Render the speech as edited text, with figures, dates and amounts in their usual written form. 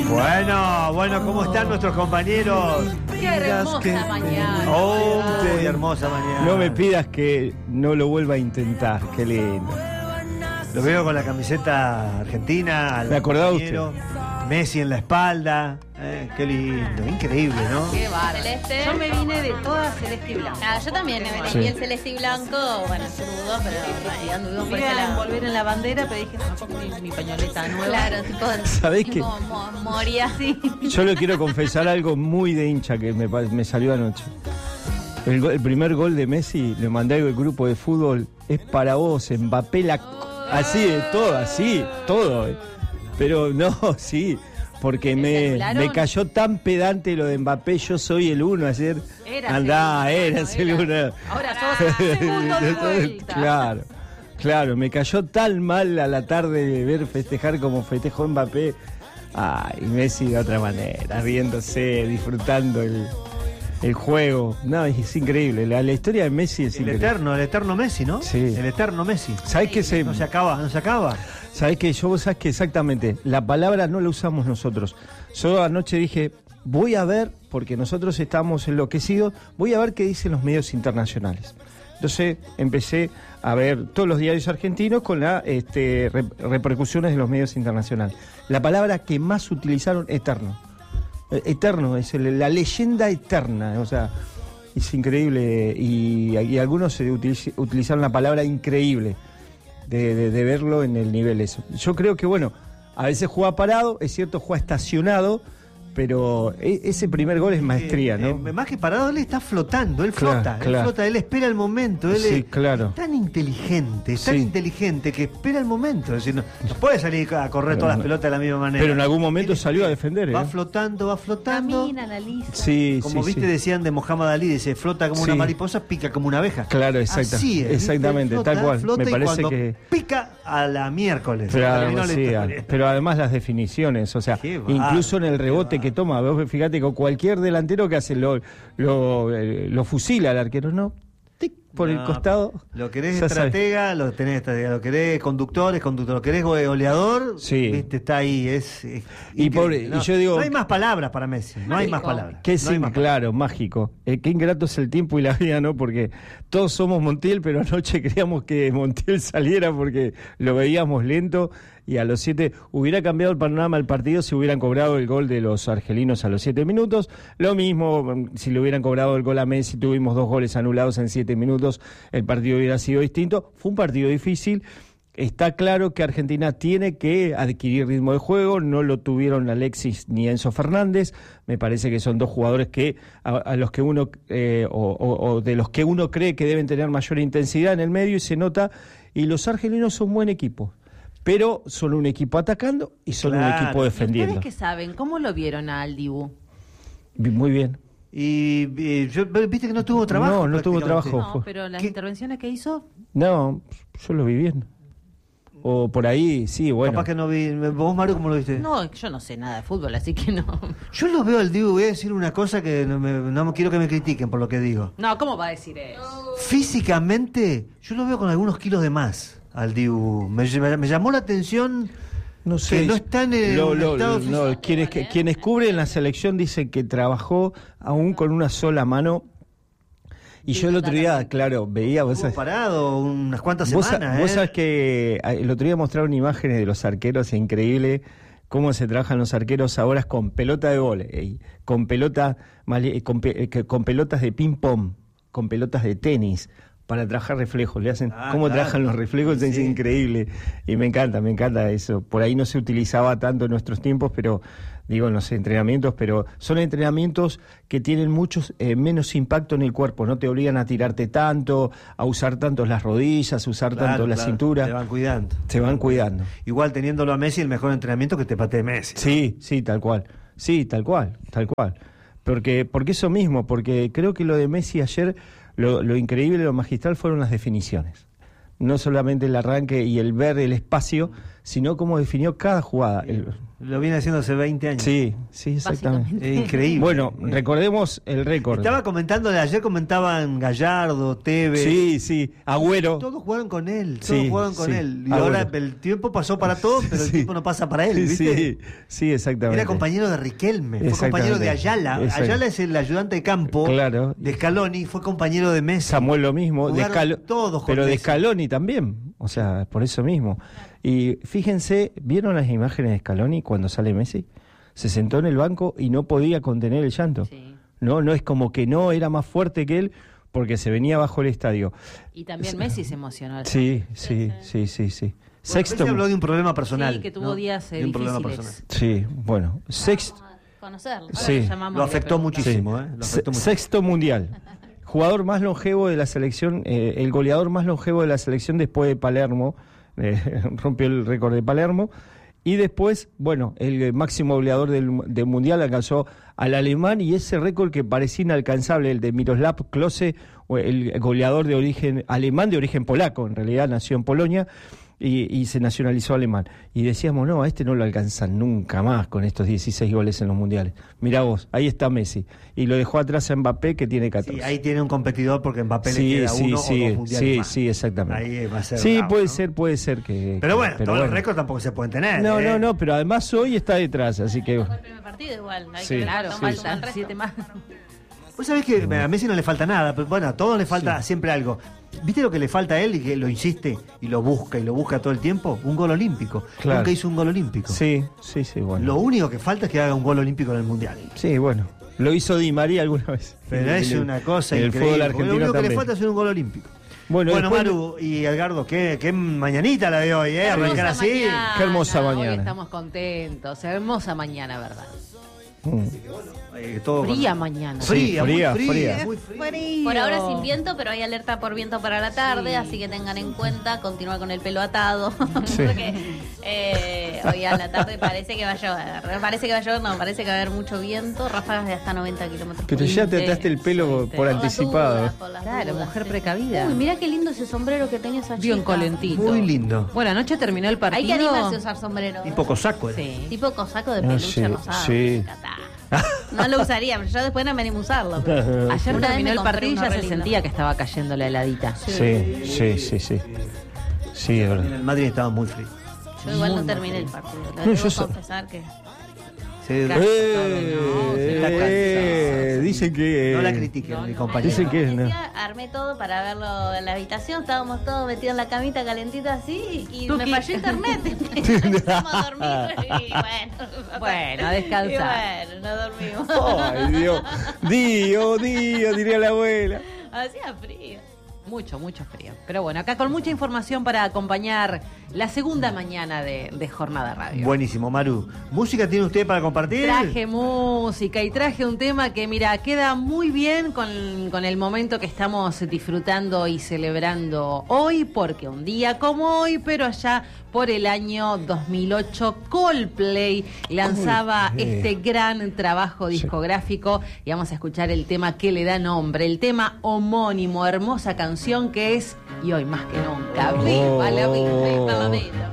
Bueno, ¿cómo están nuestros compañeros? Qué hermosa mañana. Qué hermosa mañana. No me pidas que no lo vuelva a intentar, qué lindo. Lo veo con la camiseta argentina. ¿Me acordaba compañero, Messi en la espalda. Qué lindo, increíble, ¿no? Qué bárbaro. Celeste. Yo me vine de toda celeste y blanca. Ah, yo también me vení. Sí. Y el celeste y blanco, bueno, crudo, pero ahí anduvimos por Fui ese a lado. envolver en la bandera, pero dije, no, pongo mi pañoleta nueva. Claro, tipo, ¿Sabés qué? moría así. Yo le quiero confesar algo muy de hincha que me salió anoche. El primer gol de Messi, le mandé al grupo de fútbol, es para vos, Mbappé, así, todo. Pero no, sí, porque me cayó tan pedante lo de Mbappé, yo soy el uno ayer. Eras el uno. Ahora sos el segundo de vuelta. Claro, me cayó tan mal a la tarde de ver festejar como festejó Mbappé. Ay, Messi de otra manera, riéndose, disfrutando el juego. No, es increíble. La historia de Messi es increíble. El eterno Messi, ¿no? Sí. El eterno Messi. ¿Sabés qué No se acaba. ¿Sabés qué? Vos sabés que exactamente, la palabra no la usamos nosotros. Yo anoche dije, voy a ver, porque nosotros estamos enloquecidos, voy a ver qué dicen los medios internacionales. Entonces empecé a ver todos los diarios argentinos con las repercusiones de los medios internacionales. La palabra que más utilizaron, eterno. Eterno, es la leyenda eterna, o sea, es increíble. Y algunos utilizaron la palabra increíble de verlo en el nivel eso. Yo creo que, bueno, a veces juega parado, es cierto, juega estacionado, pero ese primer gol es maestría, ¿no? Más que parado, él está flotando, él Claro. flota, él espera el momento, él Sí, es claro. tan inteligente, que espera el momento, es decir, no puede salir a correr todas las pelotas de la misma manera. Pero en algún momento Él salió a defender, va flotando. Camina, analiza. Sí, Como sí, viste, sí. decían de Mohamed Ali, dice, flota como una Sí. mariposa, pica como una abeja. Claro, Así es, exactamente, ¿viste? tal cual. Flota Me y parece cuando que pica a la miércoles. Pero, Terminó la sí, historia. pero además las definiciones, o sea, Qué bárbaro, incluso en el rebote qué que toma, vos fíjate con cualquier delantero que hace lo fusila al arquero, ¿no? Tic, por el costado. Lo querés ya sabes. estratega, lo querés conductor, lo querés goleador, Sí. viste, está ahí, Y increíble, y yo digo, no hay más palabras para Messi, no hay más palabras. que no hay más claro, mágico. Qué ingrato es el tiempo y la vida, ¿no? Porque todos somos Montiel, pero anoche queríamos que Montiel saliera porque lo veíamos lento y a los 7 hubiera cambiado el panorama del partido si hubieran cobrado el gol de los argelinos a los 7 minutos. Lo mismo si le hubieran cobrado el gol a Messi, tuvimos 2 goles anulados en 7 minutos, el partido hubiera sido distinto. Fue un partido difícil. Está claro que Argentina tiene que adquirir ritmo de juego, no lo tuvieron Alexis ni Enzo Fernández, me parece que son dos jugadores que a los que uno o de los que uno cree que deben tener mayor intensidad en el medio y se nota, y los argelinos son un buen equipo, pero son un equipo atacando y son un equipo defendiendo. ¿Ustedes qué saben? ¿Cómo lo vieron al Dibu? Muy bien. Y viste que no tuvo trabajo. No tuvo prácticamente. trabajo. No, pero las ¿Qué? intervenciones que hizo, No, yo lo vi bien. O por ahí, sí, bueno. Capaz que no vi. ¿Vos, Mario, cómo lo viste? no, yo no sé nada de fútbol, así que no. Yo lo veo al Dibu, voy a decir una cosa que no quiero que me critiquen por lo que digo. No, ¿cómo va a decir eso? Físicamente, yo lo veo con algunos kilos de más al Dibu. Me llamó la atención. No sé, que no está en el estado físico. quienes cubren la selección dicen que trabajó aún con una sola mano. Y Sí, yo el otro día, totalmente. claro, veía... Estuvo parado unas cuantas Vos semanas. sabés que el otro día mostraron imágenes de los arqueros, es increíble cómo se trabajan los arqueros ahora con pelota de vóley, con pelotas de ping pong, con pelotas de tenis, para trabajar reflejos. Le hacen cómo claro. trabajan los reflejos, es Sí. increíble. Y me encanta eso. Por ahí no se utilizaba tanto en nuestros tiempos, pero digo en los entrenamientos, pero son entrenamientos que tienen menos impacto en el cuerpo, no te obligan a tirarte tanto, a usar tanto las rodillas, a usar tanto la cintura. Te van cuidando. Se van cuidando. Igual teniéndolo a Messi, el mejor entrenamiento que te patee Messi. Sí, tal cual. Sí, tal cual. Porque eso mismo, porque creo que lo de Messi ayer, lo increíble, lo magistral fueron las definiciones. No solamente el arranque y el ver el espacio, sino cómo definió cada jugada. Lo viene haciendo hace 20 años. Sí, exactamente. Es increíble. Bueno, recordemos el récord. Estaba comentando, ayer comentaban Gallardo, Tevez. Sí, Agüero. Todos jugaron con él, Sí, con sí. él. Y Agüero. ahora el tiempo pasó para todos, pero el Sí. tiempo no pasa para él, ¿viste? Sí, exactamente. Era compañero de Riquelme, fue compañero de Ayala. Exacto. Ayala es el ayudante de campo Claro. de Scaloni, fue compañero de Messi. Samuel lo mismo, Jugaron todos con pero de Messi. Scaloni también, o sea, por eso mismo. Y fíjense, ¿vieron las imágenes de Scaloni cuando sale Messi? Se sentó en el banco y no podía contener el llanto. Sí. No es como que no era más fuerte que él porque se venía bajo el estadio. Y también Messi se emocionó. Sí. Messi Sexto. habló de un problema personal. Sí, que tuvo ¿no? días De un problema difíciles. personal. Sí, bueno. Sexto. Vamos a conocerlo. Ahora Sí. lo llamamos Lo y le afectó preguntamos. muchísimo, Lo afectó muchísimo. Sexto mundial. Jugador más longevo de la selección, el goleador más longevo de la selección después de Palermo, rompió el récord de Palermo. Y después, bueno, el máximo goleador del mundial alcanzó al alemán, y ese récord que parecía inalcanzable, el de Miroslav Klose, el goleador de origen alemán, de origen polaco, en realidad nació en Polonia. Y se nacionalizó alemán. Y decíamos, no, a este no lo alcanzan nunca más con estos 16 goles en los mundiales. Mirá vos, ahí está Messi. Y lo dejó atrás a Mbappé, que tiene 14. Sí, ahí tiene un competidor porque Mbappé le queda uno o dos mundiales más. Sí, exactamente. Ahí va a ser sí, bravo, puede ¿no? ser que... Pero bueno, todos los bueno. récords tampoco se pueden tener. No, pero además hoy está detrás, así que... Fue el primer partido igual. Hay Sí. que ver Claro, cuánto falta faltan el resto. 7 más. Vos sabés que a Messi no le falta nada, pero bueno, a todos le falta siempre algo. ¿Viste lo que le falta a él y que lo insiste y lo busca todo el tiempo? Un gol olímpico. Claro. Nunca hizo un gol olímpico. Sí, bueno. Lo único que falta es que haga un gol olímpico en el Mundial. Sí, bueno. Lo hizo Di María alguna vez. Pero es una cosa en el increíble. fútbol Porque argentino lo único que le también. falta es un gol olímpico. Bueno, después- Maru y Edgardo, qué mañanita la de hoy, Hermosa arrancar así. mañana. Qué hermosa Hoy mañana. estamos contentos. Hermosa mañana, ¿verdad? Todo Fría mañana. Fría, muy Fría, fría, fría. muy fría. Por ahora sin viento, pero hay alerta por viento para la tarde, así que tengan en cuenta continuar con el pelo atado. Sí. Porque hoy a la tarde parece que va a llover. Parece que va a llover, no, parece que va a haber mucho viento, ráfagas de hasta 90 kilómetros por Pero ya te Sí, ataste el pelo sí, por Por las anticipado. dudas, por las Claro, dudas, mujer sí. precavida. Uy, mira qué lindo ese sombrero que tenía esa chica. Bien colentito. Muy lindo. Bueno, anoche terminó el partido. Hay que animarse a usar sombrero. Tipo cosaco. Sí. Tipo cosaco de Ah, peluche sí, rosado. sí. Catá. No lo usaría, pero yo después no me animo a usarlo. pero- Ayer Una vez terminó me el compré partido y uno ya re se lindo. sentía que estaba cayendo la heladita. Sí. Sí, es verdad. En el Madrid estaba muy frío. Yo igual no terminé el partido. No, Debo yo so- confesar que... Se- Dicen que... no la critiquen, mi compañero. Dicen que Como no. decía, armé todo para verlo en la habitación, estábamos todos metidos en la camita calentita así y me falló internet. Empezamos a dormir y bueno. Bueno, a descansar. Y bueno, no dormimos. Ay, Dios, diría la abuela. Hacía frío. Mucho frío. Pero bueno, acá con mucha información para acompañar la segunda mañana de Jornada Radio. Buenísimo, Maru. ¿Música tiene usted para compartir? Traje música y traje un tema que, mira, queda muy bien con el momento que estamos disfrutando y celebrando hoy, porque un día como hoy, pero allá por el año 2008, Coldplay lanzaba este gran trabajo discográfico y vamos a escuchar el tema que le da nombre, el tema homónimo, hermosa canción que es Y hoy más que nunca. ¡Viva la vida! Viva la vida.